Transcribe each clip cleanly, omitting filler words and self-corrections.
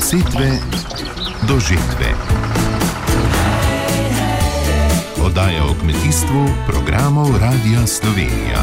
setve do žetve. Oddaja o kmetijstvu programov Radia Slovenija.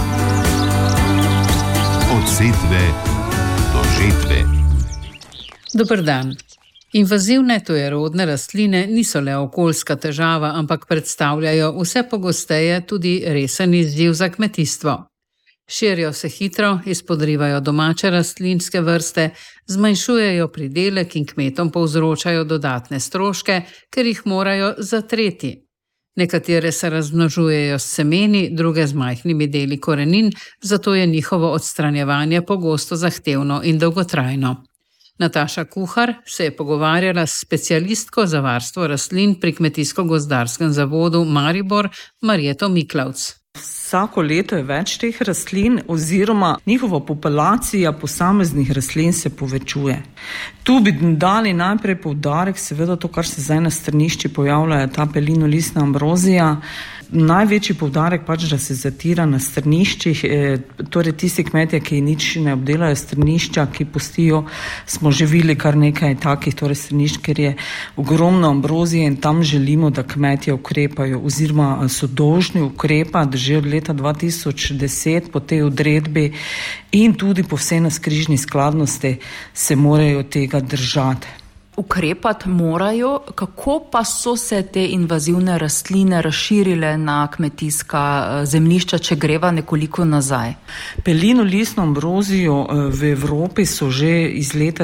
Od setve do žetve. Dober dan. Invazivne tujerodne rastline niso le okoljska težava, ampak predstavljajo vse pogosteje tudi resen izziv za kmetijstvo. Širijo se hitro, izpodrivajo domače rastlinske vrste, zmanjšujejo pridelek in kmetom povzročajo dodatne stroške, ker jih morajo zatreti. Nekatere se razmnožujejo s semeni, druge z majhnimi deli korenin, zato je njihovo odstranjevanje pogosto zahtevno in dolgotrajno. Nataša Kuhar se je pogovarjala s specialistko za varstvo rastlin pri Kmetijsko-gozdarskem zavodu Maribor Marjeto Miklavc. Vsako leto je več teh rastlin oziroma njihova populacija posameznih rastlin se povečuje. Tu bi dali najprej poudarek, seveda to, kar se zdaj na strnišči pojavlja, je ta pelinolistna ambrozija. Največji poudarek da se zatira na strniščih, torej tisti kmetje, ki nič ne obdelajo strnišča, ki pustijo, smo živeli kar nekaj takih torej strnišč, ker je ogromno ambrozije in tam želimo, da kmetje ukrepajo oziroma so dolžni ukrepati že od leta 2010 po tej odredbi in tudi po vsej navzkrižni skladnosti se morajo tega držati. Ukrepati morajo, kako pa so se te invazivne rastline razširile na kmetijska zemljišča, če greva nekoliko nazaj? Pelinolistno ambrozijo v Evropi so že iz leta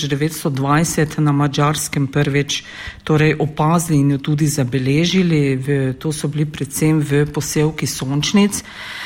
1920 na Madžarskem prvič torej opazili in jo tudi zabeležili. To so bili predvsem v posevki sončnic.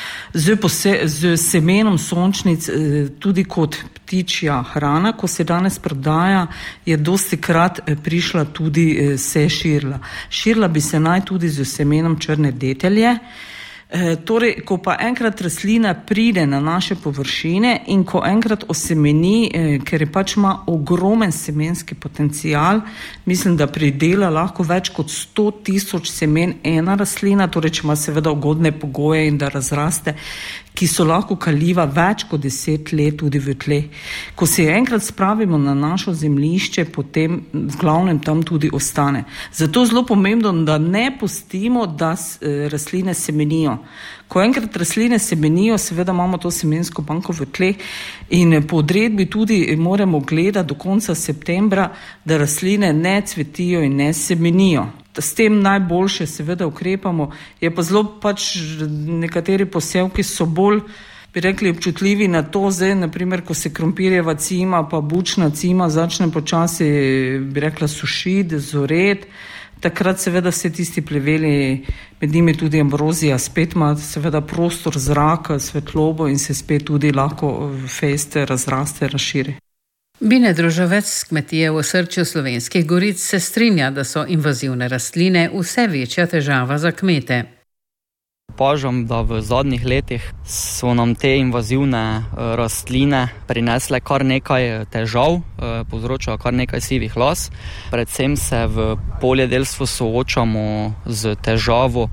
Z semenom sončnic tudi kot ptičja hrana, ko se danes prodaja, je dostikrat prišla tudi se širila. Širila bi se naj tudi z semenom črne detelje. Torej, ko pa enkrat rastlina pride na naše površine in ko enkrat osemeni, ker je ima ogromen semenski potencial, mislim, da pridela lahko več kot 100,000 semen ena rastlina, torej če ima seveda ugodne pogoje in da razraste, ki so lahko kaljiva več kot 10 let tudi v tle. Ko se enkrat spravimo na našo zemljišče, potem v glavnem tam tudi ostane. Zato je zelo pomembno, da ne pustimo, da rastline semenijo. Ko enkrat rastline semenijo, seveda imamo to semensko banko v tle in po odredbi tudi moramo gledati do konca septembra, da rastline ne cvetijo in ne semenijo. S tem najboljše seveda ukrepamo, je pa zelo nekateri posevki so bolj, bi rekli, občutljivi na to, zdaj, naprimer, ko se krompirjeva cima pa bučna cima začne počasi, bi rekla, sušiti, zoreti, takrat seveda vse tisti pleveli, med njimi tudi ambrozija, spet ima seveda prostor zraka, svetlobo in se spet tudi lahko fejste, razraste, razširi. Bine Družovec z kmetije v osrčju Slovenskih goric se strinja, da so invazivne rastline vse večja težava za kmete. Opažam, da v zadnjih letih so nam te invazivne rastline prinesle kar nekaj težav, povzročajo kar nekaj sivih las. Predvsem se v poljedelstvu soočamo z težavo,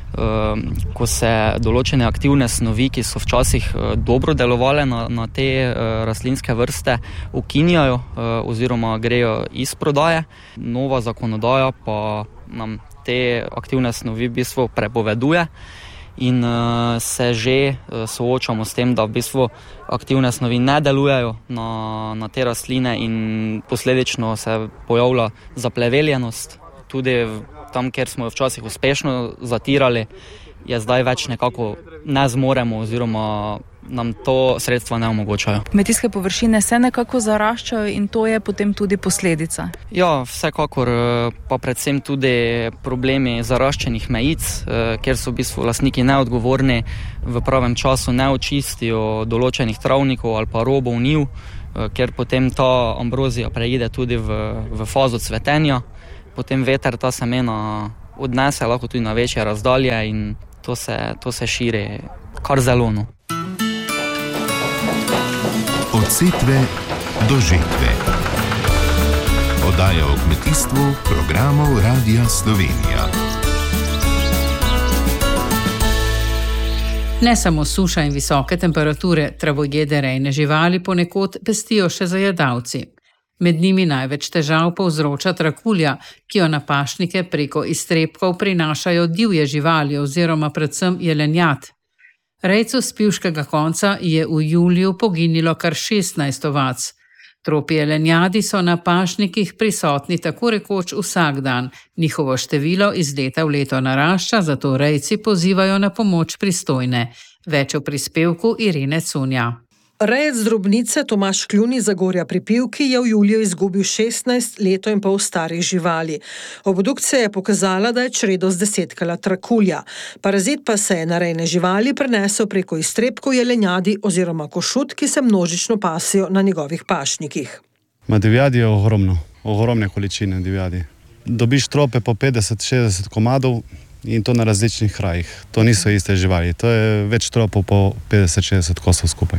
ko se določene aktivne snovi, ki so včasih dobro delovale na te rastlinske vrste, ukinjajo oziroma grejo iz prodaje. Nova zakonodaja pa nam te aktivne snovi v bistvu prepoveduje in se že soočamo s tem, da v bistvu aktivne snovi ne delujejo na te rastline in posledično se pojavlja zapleveljenost. Tudi tam, kjer smo jo včasih uspešno zatirali, je zdaj več nekako ne zmoremo oziroma nam to sredstva ne omogočajo. Kmetijske površine se nekako zaraščajo in to je potem tudi posledica. Ja, vsekakor, pa predvsem tudi problemi zaraščenih mejic, kjer so v bistvu lastniki neodgovorni, v pravem času ne očistijo določenih travnikov ali pa robov njiv, kjer potem ta ambrozija preide tudi v fazo cvetenja. Potem veter ta semena odnese lahko tudi na večje razdalje in to se širi kar zelo. Od setve do žetve. Oddaja o kmetijstvu programov Radia Slovenija. Ne samo suša in visoke temperature, travojede rejne živali ponekod pestijo še zajedavci. Med njimi največ težav povzroča trakulja, ki jo na pašnike preko iztrebkov prinašajo divje živali oziroma predvsem jelenjad. Rejcu s pivškega konca je v juliju poginilo kar 16 ovac. Tropi jelenjadi so na pašnikih prisotni tako rekoč vsak dan. Njihovo število iz leta v leto narašča, zato rejci pozivajo na pomoč pristojne. Več o prispevku Irene Cunja. Rejec drobnice Tomaž Kljun iz Zagorja pri Pivki je v juliju izgubil 16 leto in pol starih živali. Obdukcija je pokazala, da je čredo zdesetkala trakulja. Parazit pa se je na rejne živali prenesel preko iztrebkov jelenjadi oziroma košut, ki se množično pasijo na njegovih pašnikih. Divjadi je ogromne količine divjadi. Dobiš trope po 50-60 komadov in to na različnih krajih. To niso iste živali, to je več tropov po 50-60 kosov skupaj.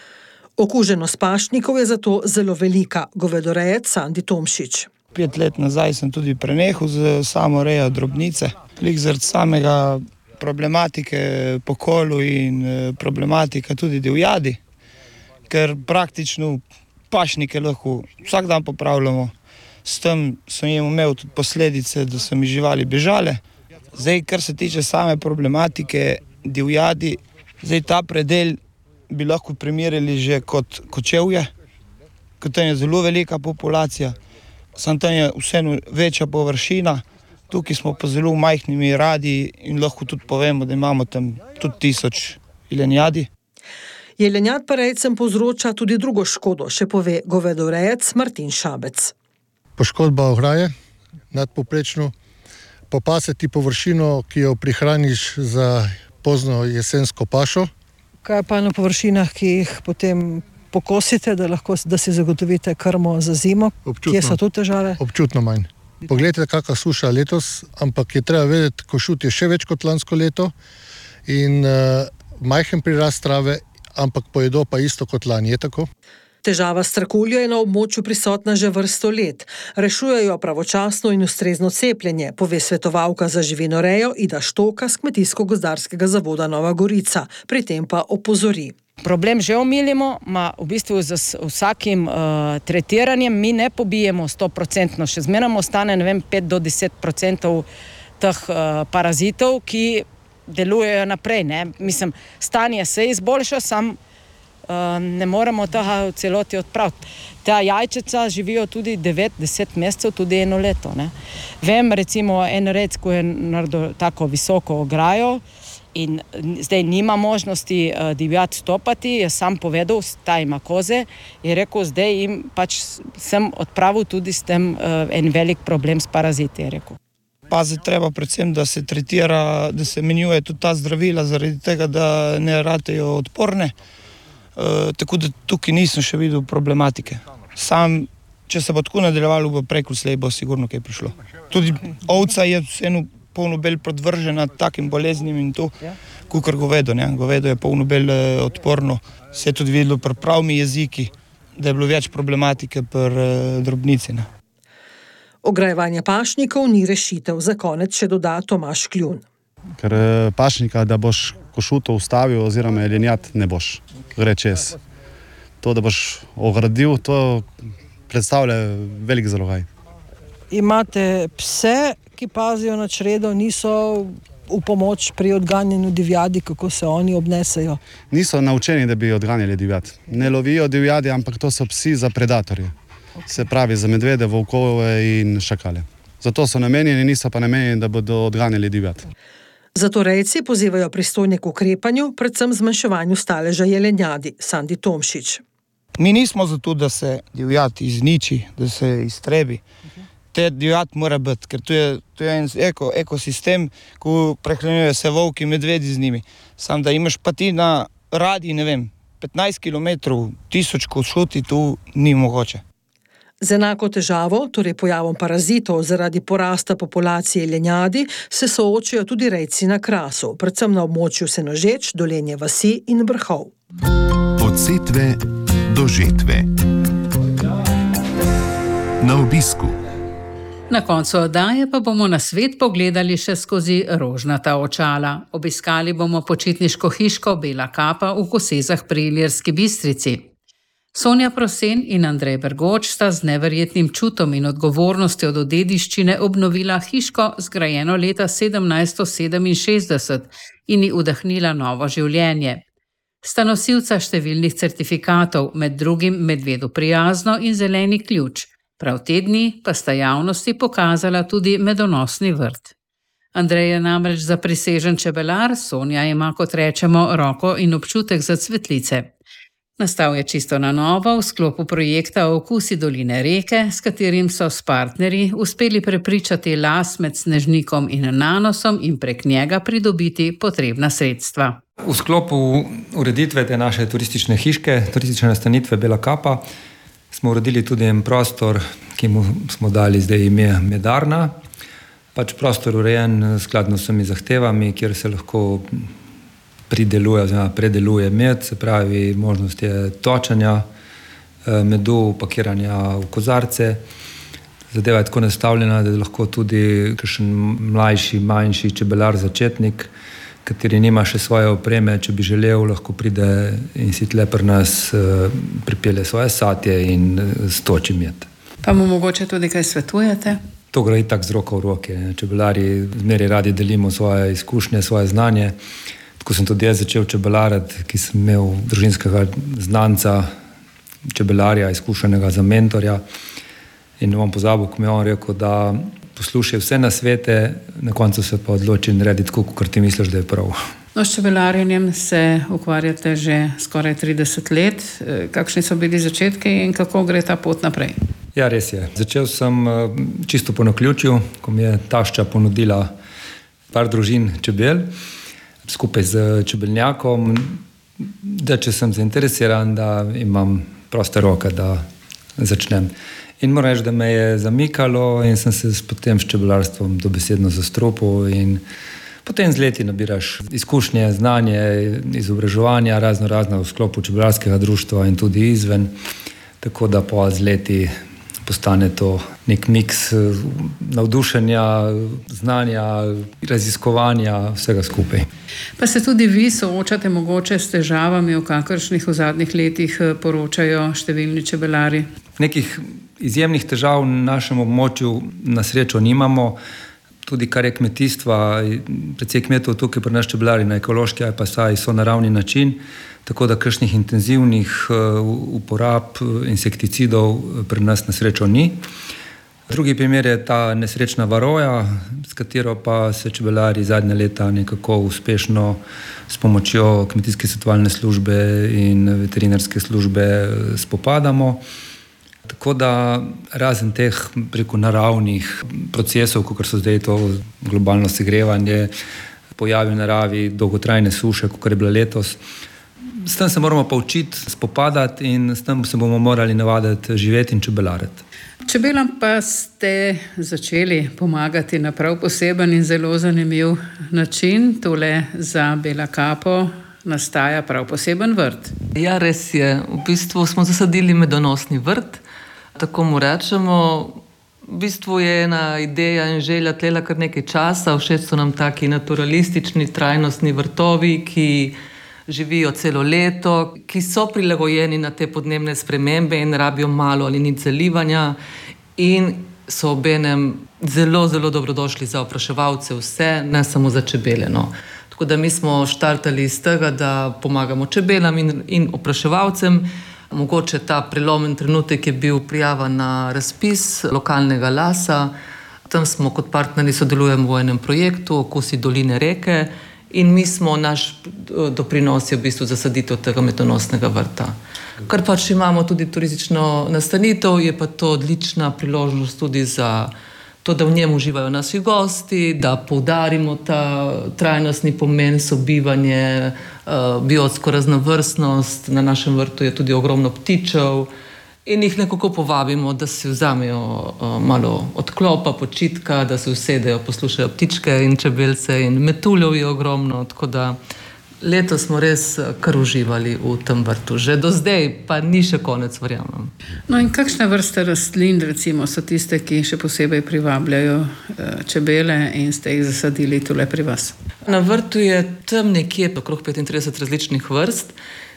Okuženost pašnikov je zato zelo velika, govedorejec Sandi Tomšič. 5 let nazaj sem tudi prenehal z samo rejo drobnice. Zaradi samega problematike pokolu in problematika tudi divjadi, ker praktično pašnike lahko vsak dan popravljamo. S tem sem imel tudi posledice, da so mi živali bežale. Zdaj, kar se tiče same problematike divjadi, zdaj ta predel bi lahko primerjali že kot Kočevje, ker tam je zelo velika populacija, samo tam je vseeno večja površina, tukaj smo pa zelo majhnimi radiji in lahko tudi povemo, da imamo tam tudi 1000 jelenjadi. Jelenjad pa rejcem povzroča tudi drugo škodo, še pove govedorejec Martin Šabec. Poškodba ograje, nadpovprečno, popase ti površino, ki jo prihraniš za pozno jesensko pašo. Kaj pa na površinah, ki jih potem pokosite, da si zagotovite krmo za zimo? Kje so tu težave? Občutno manj. Poglejte, kakva suša letos, ampak je treba vedeti, košut je še več kot lansko leto in majhen prirast trave, ampak pojedo pa isto kot lani, je tako? Težava s trakuljo je na območju prisotna že vrsto let. Rešujejo pravočasno in ustrezno cepljenje, pove svetovalka za živinorejo Ida Štoka s Kmetijsko-gozdarskega zavoda Nova Gorica. Pri tem pa opozori. Problem že omilimo, v bistvu z vsakim tretiranjem mi ne pobijemo 100%, še zmeraj ostane 5 do 10% teh parazitov, ki delujejo naprej. Mislim, stanje se izboljša, sam ne moremo tega v celoti odpraviti. Ta jajčica živijo tudi 9-10 mesecev, tudi 1 leto. Vem, recimo, en rec, ko je naredil tako visoko ograjo in zdaj nima možnosti divjad stopati, je sam povedal, ta ima koze, je rekel, zdaj jim pač sem odpravil tudi s tem en velik problem s paraziti, je rekel. Paziti treba predvsem, da se tretira, da se menjuje tudi ta zdravila, zaradi tega, da ne ratejo odporne. Tako da tukaj nisem še videl problematike. Sam, če se bo tako nadaljevalo, bo prej kot slej bo sigurno kaj prišlo. Tudi ovca je vseeno polno bolj podvržena takim boleznim in to, kakor govedo. Govedo je polno bolj odporno. Se je tudi videlo pri pravimi jeziki, da je bilo več problematike pri drobnici. Ograjevanje pašnikov ni rešitev. Za konec še doda Tomaž Kljun. Ker pašnika, da boš košuto ustavil oziroma jelenjad, ne boš. Gre čez. To, da boš ogradil, to predstavlja velik zalogaj. Imate pse, ki pazijo na čredo, niso v pomoč pri odganjanju divjadi, kako se oni obnesejo? Niso naučeni, da bi odganjali divjad. Ne lovijo divjadi, ampak to so psi za predatorje. Se pravi za medvede, volkove in šakale. Zato so namenjeni, niso pa namenjeni, da bodo odganjali divjad. Zato rejci pozivajo pristojne k ukrepanju, predvsem zmanjševanju staleža jelenjadi, Sandi Tomšič. Mi nismo zato, da se divjad izniči, da se iztrebi. Te divjad mora biti, ker to je en ekosistem, ko prehranjujejo se volki, medvedi z njimi. Sam da imaš pa ti na radiji, 15 km, 1000 košuti, tu ni mogoče. Z enako težavo, torej pojavom parazitov zaradi porasta populacije jelenjadi, se soočajo tudi rejci na Krasu, predvsem na območju Senožeč, Dolenje vasi in Vrhov. Od setve do žetve. Na obisku. Na koncu oddaje pa bomo na svet pogledali še skozi rožnata očala. Obiskali bomo počitniško hiško Bela kapa v Kosezah pri Ilirski Bistrici. Sonja Prosen in Andrej Bergoč sta z neverjetnim čutom in odgovornostjo do dediščine obnovila hiško, zgrajeno leta 1767, in ji vdahnila novo življenje. Sta nosilca številnih certifikatov, med drugim Medvedu prijazno in Zeleni ključ. Prav te dni pa sta javnosti pokazala tudi medonosni vrt. Andrej je namreč zaprisežen čebelar, Sonja ima, kot rečemo, roko in občutek za cvetlice. Nastal je čisto na novo v sklopu projekta Okusi doline reke, s katerim so s partnerji uspeli prepričati las med Snežnikom in Nanosom in prek njega pridobiti potrebna sredstva. V sklopu ureditve te naše turistične hiške, turistične nastanitve Bela kapa, smo uredili tudi en prostor, ki mu smo dali zdaj ime Medarna. Prostor urejen skladno s vsemi zahtevami, kjer se lahko prideluje oziroma predeluje med, se pravi možnost je točenja medu, pakiranja v kozarce. Zadeva je tako nastavljena, da lahko tudi kakšen mlajši, manjši čebelar, začetnik, kateri nima še svoje opreme, če bi želel, lahko pride in si tle pri nas pripelje svoje satje in stoči med. Pa mu mogoče tudi kaj svetujete? To gre itak z roko v roke. Čebelari zmeraj radi delimo svoje izkušnje, svoje znanje. Tako sem tudi jaz začel čebelariti, ki sem imel družinskega znanca, čebelarja, izkušenega za mentorja. In ne bom pozabil, ko mi je on rekel, da poslušaj vse nasvete, na koncu se pa odloči narediti tako, kot ti misliš, da je prav. No, s čebelarjenjem se ukvarjate že skoraj 30 let. Kakšni so bili začetki in kako gre ta pot naprej? Ja, res je. Začel sem čisto po naključju, ko mi je tašča ponudila par družin čebel, skupaj z čebelnjakom, da če sem zainteresiran, da imam proste roke, da začnem. In moram reči, da me je zamikalo in sem se potem s čebelarstvom dobesedno zastrupil in potem z leti nabiraš izkušnje, znanje, izobraževanja, razno v sklopu čebelarskega društva in tudi izven, tako da pa z leti postane to nek miks navdušenja, znanja, raziskovanja, vsega skupaj. Pa se tudi vi soočate mogoče s težavami, o kakršnih v zadnjih letih poročajo številni čebelari? Nekih izjemnih težav na našem območju na srečo nimamo. Tudi kar je kmetijstva, precej kmetov tukaj pri nas čebelari na ekološki ali pa saj so naravni način, tako da kakšnih intenzivnih uporab insekticidov pri nas na srečo ni. Drugi primer je ta nesrečna varoja, s katero pa se čebelari zadnje leta nekako uspešno s pomočjo kmetijske svetovalne službe in veterinarske službe spopadamo. Tako da razen teh preko naravnih procesov, kot so zdaj to globalno segrevanje, pojavi v naravi, dolgotrajne suše, kot je bila letos, s tem se moramo pa učiti spopadati in s tem se bomo morali navaditi živeti in čebelariti. Čebelam pa ste začeli pomagati na prav poseben in zelo zanimiv način. Tole za Bela kapo nastaja prav poseben vrt. Ja, res je. V bistvu smo zasadili medonosni vrt, tako mu rečemo. V bistvu je ena ideja in želja tlela kar nekaj časa. Všeč so nam taki naturalistični, trajnostni vrtovi, ki živijo celo leto, ki so prilagojeni na te podnebne spremembe in rabijo malo ali nič zalivanja in so obenem zelo dobrodošli za opraševalce vse, ne samo za čebele. No. Tako da mi smo štartali iz tega, da pomagamo čebelam in opraševalcem. Mogoče ta prelomen trenutek je bil prijava na razpis lokalnega lasa. Tam smo kot partnerji sodelujemo v enem projektu Okusi doline reke in mi smo, naš doprinos je v bistvu zasaditev tega medonosnega vrta. Kar pač imamo tudi turistično nastanitev, je pa to odlična priložnost tudi za to, da v njem uživajo naši gosti, da poudarimo ta trajnostni pomen, sobivanje, biotsko raznovrstnost. Na našem vrtu je tudi ogromno ptičev in jih nekako povabimo, da si vzamejo malo odklopa, počitka, da se usedejo, poslušajo ptičke in čebelce in metuljev je ogromno, tako da letos smo res kar uživali v tem vrtu. Že do zdaj pa ni še konec, verjamem. No in kakšne vrste rastlin recimo so tiste, ki še posebej privabljajo čebele in ste jih zasadili tule pri vas? Na vrtu je tam nekje okrog 35 različnih vrst.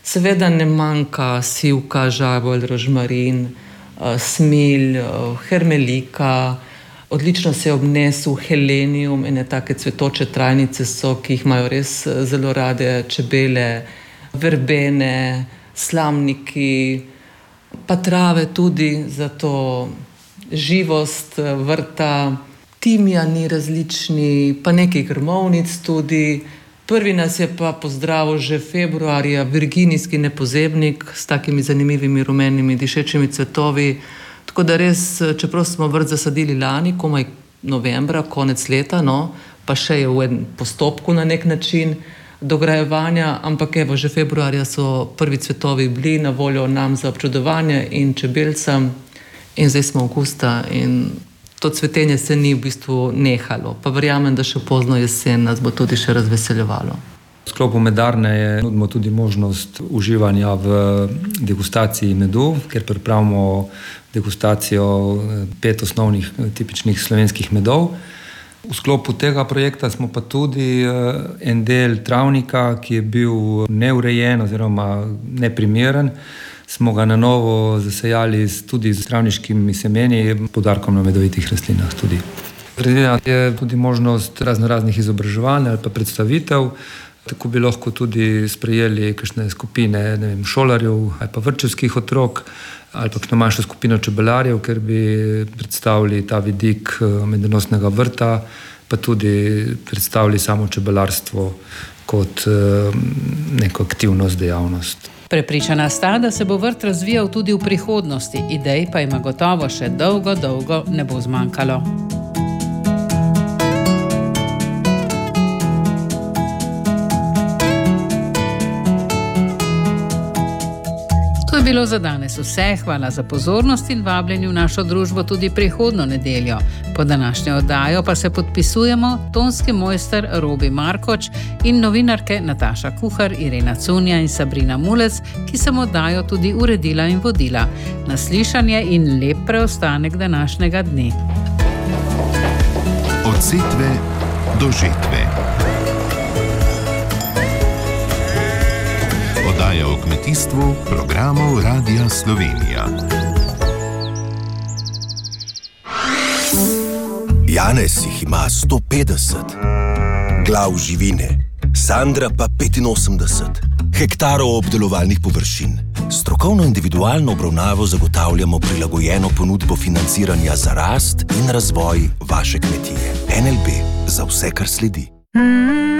Seveda ne manjka sivka, žabolj, rožmarin, smilj, hermelika. Odlično se je obnesel helenium, ene take cvetoče trajnice so, ki jih imajo res zelo rade čebele, verbene, slamniki, pa trave tudi za to živost vrta, timijani različni, pa nekaj grmovnic tudi. Prvi nas je pa pozdravil že februarja virginijski nepozebnik s takimi zanimivimi rumenimi dišečimi cvetovi. Tako da res, čeprav smo vrt zasadili lani, komaj novembra, konec leta, no, pa še je v en postopku na nek način dograjevanja, ampak evo, že februarja so prvi cvetovi bili na voljo nam za občudovanje in čebelcem in zdaj smo avgusta in to cvetenje se ni v bistvu nehalo. Pa verjamem, da še pozno jesen nas bo tudi še razveseljevalo. V sklopu medarne nudimo tudi možnost uživanja v degustaciji medu, ker pripravimo degustacijo 5 osnovnih tipičnih slovenskih medov. V sklopu tega projekta smo pa tudi en del travnika, ki je bil neurejen oziroma neprimeren, smo ga na novo zasejali tudi z travniškimi semeni, poudarkom na medovitih rastlinah tudi. Predvidena je tudi možnost raznoraznih izobraževanj ali pa predstavitev. Tako bi lahko tudi sprejeli kakšne skupine, ne vem, šolarjev ali pa vrtčevskih otrok ali pa kakšno manjšo skupino čebelarjev, ker bi predstavili ta vidik medonosnega vrta, pa tudi predstavili samo čebelarstvo kot neko aktivnost, dejavnost. Prepričana sta, da se bo vrt razvijal tudi v prihodnosti, idej pa ima gotovo še dolgo ne bo zmanjkalo. To je bilo za danes vse. Hvala za pozornost in vabljenje v našo družbo tudi prihodnjo nedeljo. Po današnjo oddajo pa se podpisujemo tonski mojster Robi Markoč in novinarke Nataša Kuhar, Irena Cunja in Sabrina Mulec, ki sem oddajo tudi uredila in vodila. Naslišanje in lep preostanek današnjega dne. Od setve do žetve. Oddaja o kmetijstvu programov Radia Slovenija. Janez jih ima 150, glav živine, Sandra pa 85, hektarov obdelovalnih površin. Strokovno individualno obravnavo zagotavljamo prilagojeno ponudbo financiranja za rast in razvoj vaše kmetije. NLB, za vse, kar sledi.